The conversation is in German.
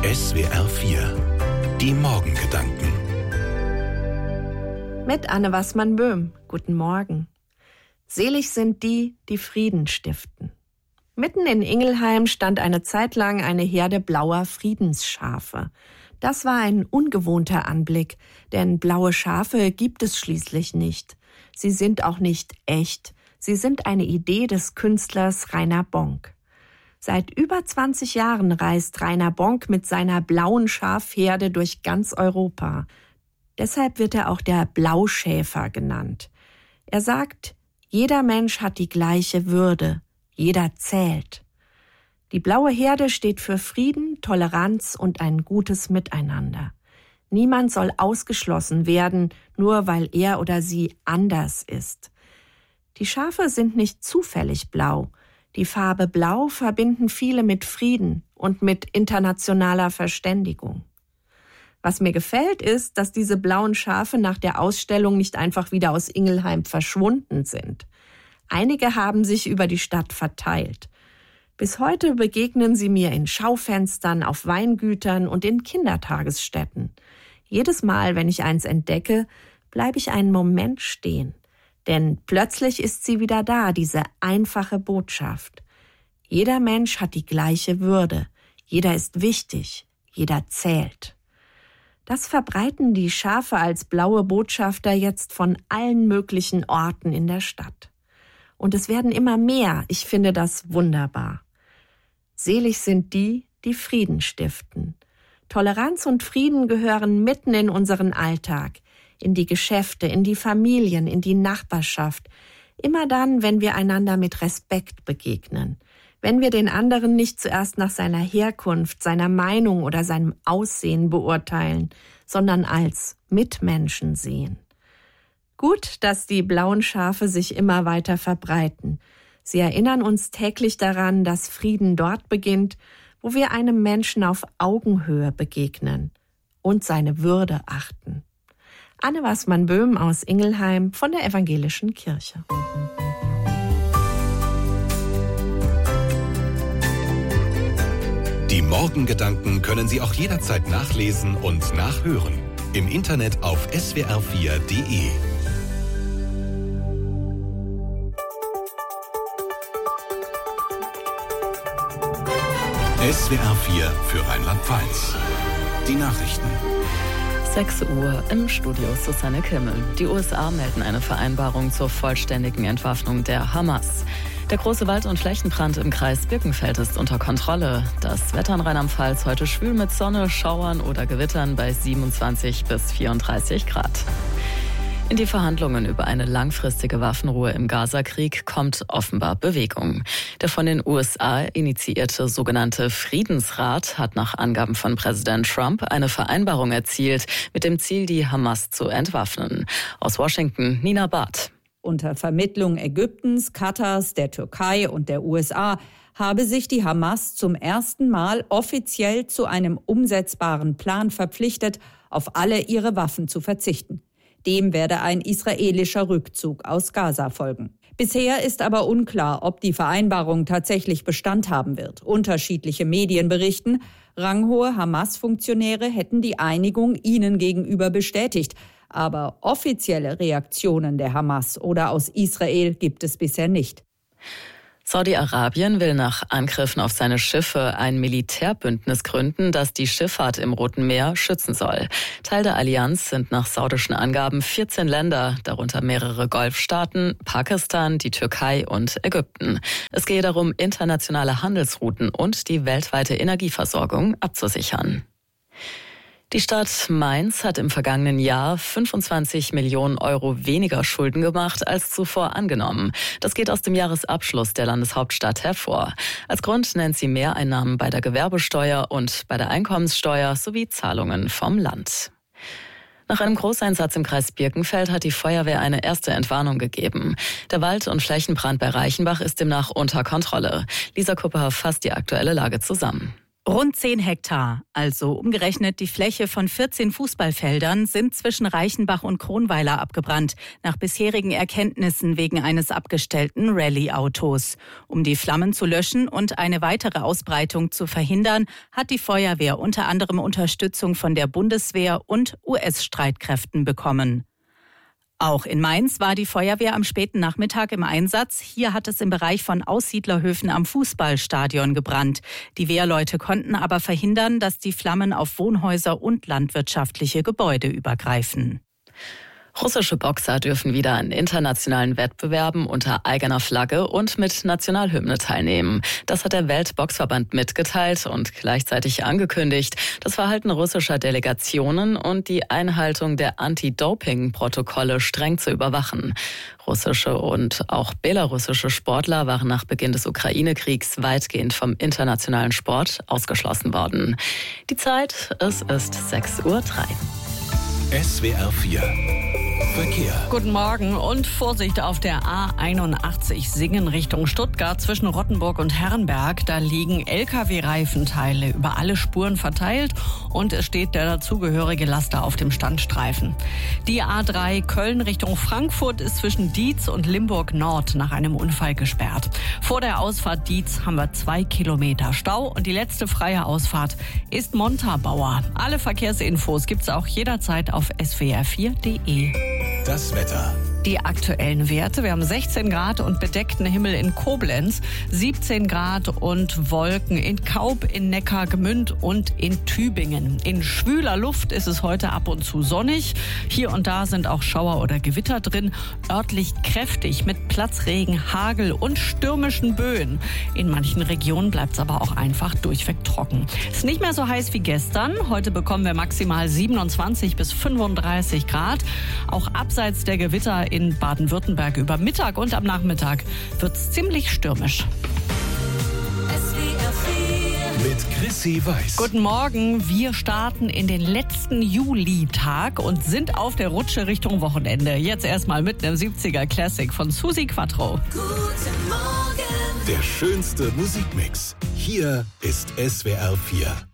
SWR 4. Die Morgengedanken. Mit Anne Wassmann-Böhm. Guten Morgen. Selig sind die, die Frieden stiften. Mitten in Ingelheim stand eine Zeit lang eine Herde blauer Friedensschafe. Das war ein ungewohnter Anblick, denn blaue Schafe gibt es schließlich nicht. Sie sind auch nicht echt. Sie sind eine Idee des Künstlers Rainer Bonk. Seit über 20 Jahren reist Rainer Bonk mit seiner blauen Schafherde durch ganz Europa. Deshalb wird er auch der Blauschäfer genannt. Er sagt, jeder Mensch hat die gleiche Würde, jeder zählt. Die blaue Herde steht für Frieden, Toleranz und ein gutes Miteinander. Niemand soll ausgeschlossen werden, nur weil er oder sie anders ist. Die Schafe sind nicht zufällig blau. Die Farbe Blau verbinden viele mit Frieden und mit internationaler Verständigung. Was mir gefällt, ist, dass diese blauen Schafe nach der Ausstellung nicht einfach wieder aus Ingelheim verschwunden sind. Einige haben sich über die Stadt verteilt. Bis heute begegnen sie mir in Schaufenstern, auf Weingütern und in Kindertagesstätten. Jedes Mal, wenn ich eins entdecke, bleibe ich einen Moment stehen. Denn plötzlich ist sie wieder da, diese einfache Botschaft. Jeder Mensch hat die gleiche Würde. Jeder ist wichtig. Jeder zählt. Das verbreiten die Schafe als blaue Botschafter jetzt von allen möglichen Orten in der Stadt. Und es werden immer mehr. Ich finde das wunderbar. Selig sind die, die Frieden stiften. Toleranz und Frieden gehören mitten in unseren Alltag, in die Geschäfte, in die Familien, in die Nachbarschaft. Immer dann, wenn wir einander mit Respekt begegnen. Wenn wir den anderen nicht zuerst nach seiner Herkunft, seiner Meinung oder seinem Aussehen beurteilen, sondern als Mitmenschen sehen. Gut, dass die blauen Schafe sich immer weiter verbreiten. Sie erinnern uns täglich daran, dass Frieden dort beginnt, wo wir einem Menschen auf Augenhöhe begegnen und seine Würde achten. Anne Wassmann-Böhm aus Ingelheim von der Evangelischen Kirche. Die Morgengedanken können Sie auch jederzeit nachlesen und nachhören. Im Internet auf swr4.de. SWR 4 für Rheinland-Pfalz. Die Nachrichten. 6 Uhr im Studio Susanne Kimmel. Die USA melden eine Vereinbarung zur vollständigen Entwaffnung der Hamas. Der große Wald- und Flächenbrand im Kreis Birkenfeld ist unter Kontrolle. Das Wetter in Rheinland-Pfalz heute schwül mit Sonne, Schauern oder Gewittern bei 27 bis 34 Grad. In die Verhandlungen über eine langfristige Waffenruhe im Gazakrieg kommt offenbar Bewegung. Der von den USA initiierte sogenannte Friedensrat hat nach Angaben von Präsident Trump eine Vereinbarung erzielt, mit dem Ziel, die Hamas zu entwaffnen. Aus Washington, Nina Barth. Unter Vermittlung Ägyptens, Katars, der Türkei und der USA habe sich die Hamas zum ersten Mal offiziell zu einem umsetzbaren Plan verpflichtet, auf alle ihre Waffen zu verzichten. Dem werde ein israelischer Rückzug aus Gaza folgen. Bisher ist aber unklar, ob die Vereinbarung tatsächlich Bestand haben wird. Unterschiedliche Medien berichten, ranghohe Hamas-Funktionäre hätten die Einigung ihnen gegenüber bestätigt. Aber offizielle Reaktionen der Hamas oder aus Israel gibt es bisher nicht. Saudi-Arabien will nach Angriffen auf seine Schiffe ein Militärbündnis gründen, das die Schifffahrt im Roten Meer schützen soll. Teil der Allianz sind nach saudischen Angaben 14 Länder, darunter mehrere Golfstaaten, Pakistan, die Türkei und Ägypten. Es gehe darum, internationale Handelsrouten und die weltweite Energieversorgung abzusichern. Die Stadt Mainz hat im vergangenen Jahr 25 Millionen Euro weniger Schulden gemacht als zuvor angenommen. Das geht aus dem Jahresabschluss der Landeshauptstadt hervor. Als Grund nennt sie Mehreinnahmen bei der Gewerbesteuer und bei der Einkommenssteuer sowie Zahlungen vom Land. Nach einem Großeinsatz im Kreis Birkenfeld hat die Feuerwehr eine erste Entwarnung gegeben. Der Wald- und Flächenbrand bei Reichenbach ist demnach unter Kontrolle. Lisa Kupper fasst die aktuelle Lage zusammen. Rund 10 Hektar, also umgerechnet die Fläche von 14 Fußballfeldern, sind zwischen Reichenbach und Kronweiler abgebrannt, nach bisherigen Erkenntnissen wegen eines abgestellten Rallye-Autos. Um die Flammen zu löschen und eine weitere Ausbreitung zu verhindern, hat die Feuerwehr unter anderem Unterstützung von der Bundeswehr und US-Streitkräften bekommen. Auch in Mainz war die Feuerwehr am späten Nachmittag im Einsatz. Hier hat es im Bereich von Aussiedlerhöfen am Fußballstadion gebrannt. Die Wehrleute konnten aber verhindern, dass die Flammen auf Wohnhäuser und landwirtschaftliche Gebäude übergreifen. Russische Boxer dürfen wieder an internationalen Wettbewerben unter eigener Flagge und mit Nationalhymne teilnehmen. Das hat der Weltboxverband mitgeteilt und gleichzeitig angekündigt, das Verhalten russischer Delegationen und die Einhaltung der Anti-Doping-Protokolle streng zu überwachen. Russische und auch belarussische Sportler waren nach Beginn des Ukraine-Kriegs weitgehend vom internationalen Sport ausgeschlossen worden. Die Zeit, es ist 6:03 Uhr. SWR 4 Verkehr. Guten Morgen und Vorsicht auf der A81 Singen Richtung Stuttgart zwischen Rottenburg und Herrenberg. Da liegen Lkw-Reifenteile über alle Spuren verteilt und es steht der dazugehörige Laster auf dem Standstreifen. Die A3 Köln Richtung Frankfurt ist zwischen Dietz und Limburg Nord nach einem Unfall gesperrt. Vor der Ausfahrt Dietz haben wir 2 Kilometer Stau und die letzte freie Ausfahrt ist Montabaur. Alle Verkehrsinfos gibt's auch jederzeit auf swr4.de. Das Wetter. Die aktuellen Werte. Wir haben 16 Grad und bedeckten Himmel in Koblenz, 17 Grad und Wolken in Kaub, in Neckargemünd und in Tübingen. In schwüler Luft ist es heute ab und zu sonnig. Hier und da sind auch Schauer oder Gewitter drin. Örtlich kräftig mit Platzregen, Hagel und stürmischen Böen. In manchen Regionen bleibt es aber auch einfach durchweg trocken. Es ist nicht mehr so heiß wie gestern. Heute bekommen wir maximal 27 bis 35 Grad. Auch abseits der Gewitter in Baden-Württemberg über Mittag und am Nachmittag wird es ziemlich stürmisch. Mit Chrissy Weiß. Guten Morgen, wir starten in den letzten Julitag und sind auf der Rutsche Richtung Wochenende. Jetzt erstmal mit einem 70er Classic von Susi Quattro. Guten Morgen. Der schönste Musikmix. Hier ist SWR 4.